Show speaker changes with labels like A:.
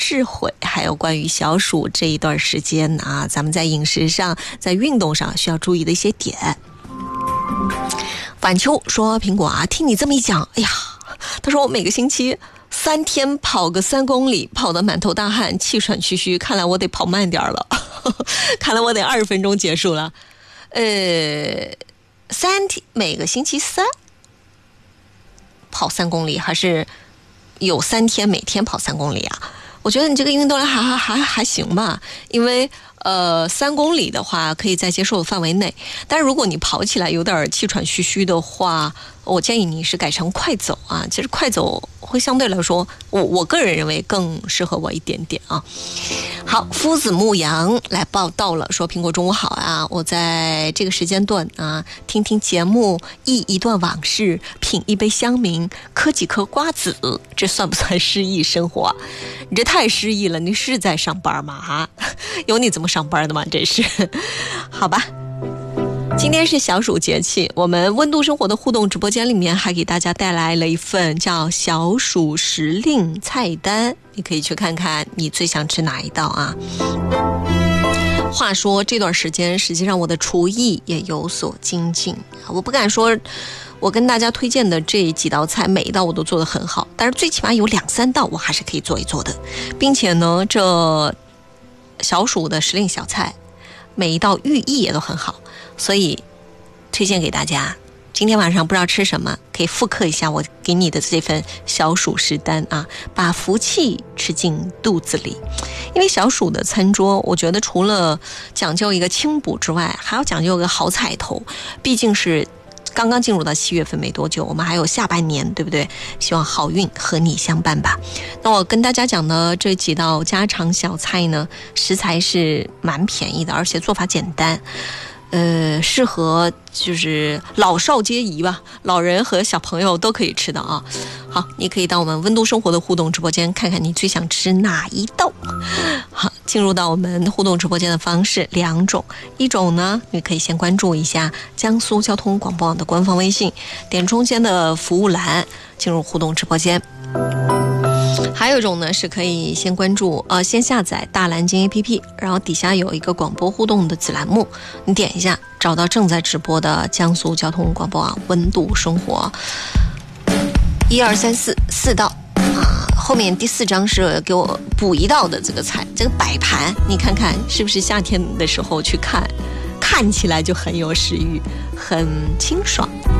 A: 智慧，还有关于小暑这一段时间啊，咱们在饮食上在运动上需要注意的一些点。晚秋说苹果啊，听你这么一讲，哎呀，他说我每个星期3天跑个3公里，跑得满头大汗，气喘吁吁，看来我得跑慢点了看来我得20分钟结束了。每个星期3跑3公里，还是有3天每天跑3公里啊？我觉得你这个运动量还行吧，因为3公里的话可以在接受的范围内，但是如果你跑起来有点气喘吁吁的话，我建议你是改成快走啊。其实快走会相对来说，我个人认为更适合我一点点啊。好，夫子牧羊来报道了，说苹果中午好啊，我在这个时间段啊，听听节目，忆一段往事，品一杯香茗，嗑几颗瓜子，这算不算诗意生活啊？你这太诗意了，你是在上班吗？哈，有你这么上班的吗？真是，好吧。今天是小暑节气，我们温度生活的互动直播间里面还给大家带来了一份叫小暑时令菜单，你可以去看看你最想吃哪一道啊。话说这段时间实际上我的厨艺也有所精进，我不敢说我跟大家推荐的这几道菜每一道我都做得很好，但是最起码有2-3道我还是可以做一做的，并且呢这小暑的时令小菜每一道寓意也都很好，所以推荐给大家。今天晚上不知道吃什么，可以复刻一下我给你的这份小暑食单啊，把福气吃进肚子里。因为小暑的餐桌，我觉得除了讲究一个清补之外，还要讲究一个好彩头，毕竟是刚刚进入到7月份没多久，我们还有下半年，对不对？希望好运和你相伴吧。那我跟大家讲的这几道家常小菜呢，食材是蛮便宜的，而且做法简单，适合就是老少皆宜吧，老人和小朋友都可以吃的啊。好，你可以到我们温度生活的互动直播间看看你最想吃哪一道。好，进入到我们互动直播间的方式2种，一种呢，你可以先关注一下江苏交通广播网的官方微信，点中间的服务栏进入互动直播间。还有一种呢，是可以先关注先下载大蓝鲸 APP， 然后底下有一个广播互动的子栏目，你点一下找到正在直播的江苏交通广播网温度生活，1、2、3、4道啊，后面第4章是给我补一道的这个菜，这个摆盘你看看是不是夏天的时候去看起来就很有食欲，很清爽。